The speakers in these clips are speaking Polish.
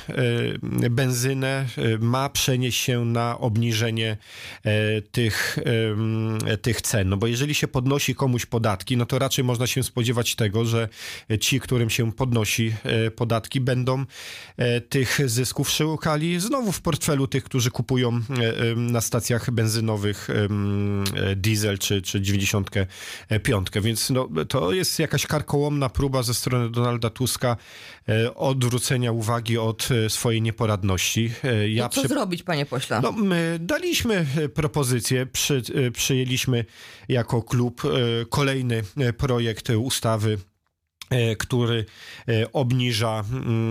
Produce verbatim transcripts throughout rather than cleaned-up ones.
benzynę, ma przenieść się na obniżenie tych, tych cen. No bo jeżeli się podnosi komuś podatki, no to raczej można się spodziewać tego, że ci, którym się podnosi podatki, będą tych zysków szukali znowu w portfelu tych, którzy kupują na stacjach benzynowych diesel czy, czy dziewięćdziesiąt pięć. Więc no, to jest jakaś karkołomna próba ze strony Donalda Tuska odwrócenia uwagi od swojej nieporadności. Ja no co przy... zrobić, panie pośle? No, my daliśmy propozycję, przy, przyjęliśmy jako klub kolejny projekt ustawy, który obniża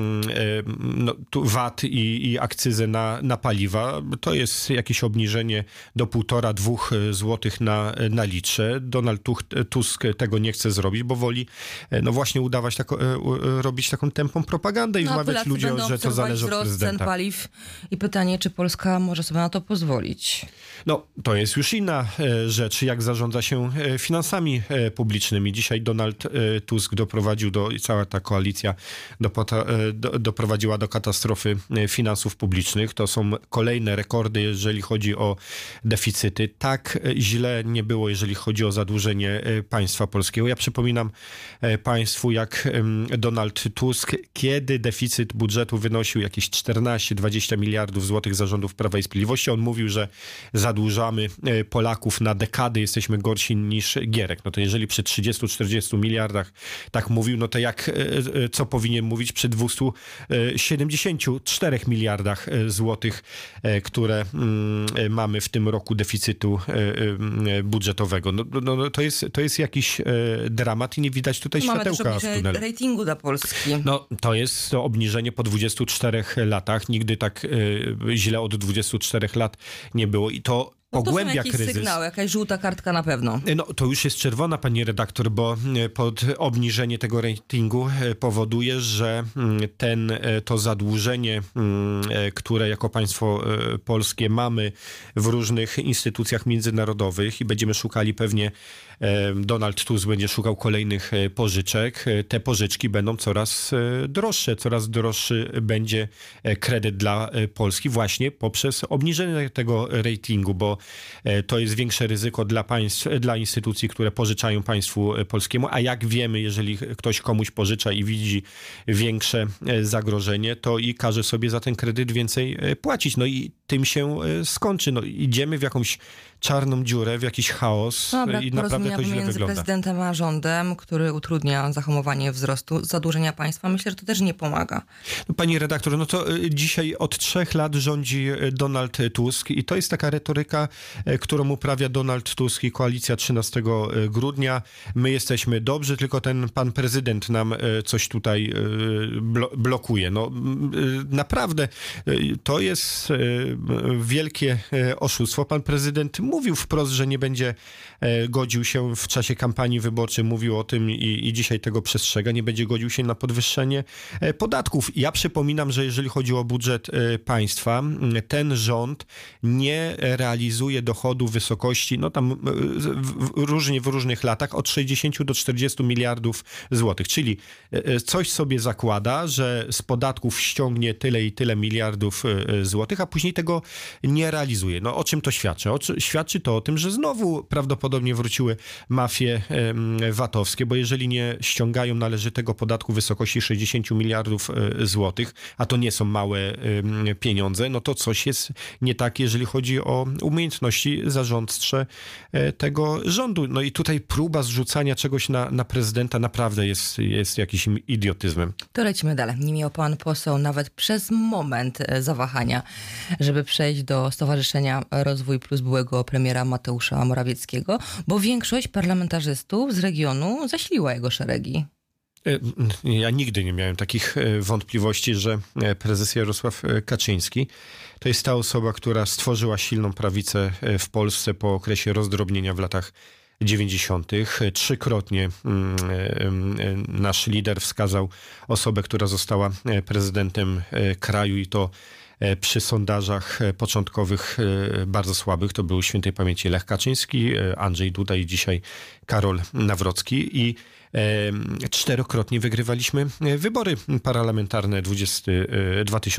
no, V A T i, i akcyzę na, na paliwa. To jest jakieś obniżenie do półtora, dwóch złotych na, na litrze. Donald Tusk tego nie chce zrobić, bo woli no właśnie udawać tako, robić taką tępą propagandę i no, wmawiać ludziom, że to zależy od prezydenta. Cen paliw i pytanie, czy Polska może sobie na to pozwolić? No, to jest już inna rzecz, jak zarządza się finansami publicznymi. Dzisiaj Donald Tusk doprowadził do, cała ta koalicja dopota, do, doprowadziła do katastrofy finansów publicznych. To są kolejne rekordy, jeżeli chodzi o deficyty. Tak źle nie było, jeżeli chodzi o zadłużenie państwa polskiego. Ja przypominam państwu, jak Donald Tusk, kiedy deficyt budżetu wynosił jakieś czternaście dwadzieścia miliardów złotych za rządów Prawa i Sprawiedliwości. On mówił, że zadłużamy Polaków na dekady, jesteśmy gorsi niż Gierek. No to jeżeli przy trzydziestu czterdziestu miliardach tak mówił, no to jak, co powinien mówić przy dwustu siedemdziesięciu czterech miliardach złotych, które mamy w tym roku deficytu budżetowego. No, no to, jest, to jest jakiś dramat i nie widać tutaj Mamy światełka też w tunelu. Ratingu dla Polski. No to jest to obniżenie po dwudziestu czterech latach. Nigdy tak źle od dwudziestu czterech lat nie było i to No to pogłębia są jakieś kryzys. Sygnały, jakaś żółta kartka na pewno. No to już jest czerwona, pani redaktor, bo pod obniżenie tego ratingu powoduje, że ten, to zadłużenie, które jako państwo polskie mamy w różnych instytucjach międzynarodowych i będziemy szukali pewnie, Donald Tusk będzie szukał kolejnych pożyczek. Te pożyczki będą coraz droższe, coraz droższy będzie kredyt dla Polski właśnie poprzez obniżenie tego ratingu, bo to jest większe ryzyko dla państw, dla instytucji, które pożyczają państwu polskiemu, a jak wiemy, jeżeli ktoś komuś pożycza i widzi większe zagrożenie, to i każe sobie za ten kredyt więcej płacić. No i tym się skończy. No, idziemy w jakąś czarną dziurę, w jakiś chaos Dobra, i naprawdę to źle między wygląda. prezydentem a rządem, który utrudnia zahamowanie wzrostu zadłużenia państwa, myślę, że to też nie pomaga. No, pani redaktor, no to dzisiaj od trzech lat rządzi Donald Tusk i to jest taka retoryka, którą uprawia Donald Tusk i koalicja trzynastego grudnia. My jesteśmy dobrzy, tylko ten pan prezydent nam coś tutaj blokuje. No naprawdę to jest wielkie oszustwo. Pan prezydent mówił wprost, że nie będzie godził się w czasie kampanii wyborczej, mówił o tym i, i dzisiaj tego przestrzega, nie będzie godził się na podwyższenie podatków. Ja przypominam, że jeżeli chodzi o budżet państwa, ten rząd nie realizuje dochodu w wysokości, no tam różnie w różnych latach, od sześćdziesięciu do czterdziestu miliardów złotych. Czyli coś sobie zakłada, że z podatków ściągnie tyle i tyle miliardów złotych, a później tego nie realizuje. No o czym to świadczy? O, świadczy to o tym, że znowu prawdopodobnie wróciły mafie VAT-owskie, bo jeżeli nie ściągają należytego podatku w wysokości sześćdziesięciu miliardów złotych, a to nie są małe pieniądze, no to coś jest nie tak, jeżeli chodzi o umiejętności zarządcze tego rządu. No i tutaj próba zrzucania czegoś na, na prezydenta naprawdę jest, jest jakimś idiotyzmem. To lecimy dalej. Nie miał pan poseł nawet przez moment zawahania, żeby przejść do Stowarzyszenia Rozwój Plus byłego premiera Mateusza Morawieckiego, bo większość parlamentarzystów z regionu zaśliła jego szeregi. Ja nigdy nie miałem takich wątpliwości, że prezes Jarosław Kaczyński to jest ta osoba, która stworzyła silną prawicę w Polsce po okresie rozdrobnienia w latach dziewięćdziesiątych. Trzykrotnie nasz lider wskazał osobę, która została prezydentem kraju i to przy sondażach początkowych bardzo słabych. To był świętej pamięci Lech Kaczyński, Andrzej Duda i dzisiaj Karol Nawrocki. I czterokrotnie wygrywaliśmy wybory parlamentarne dwa tysiące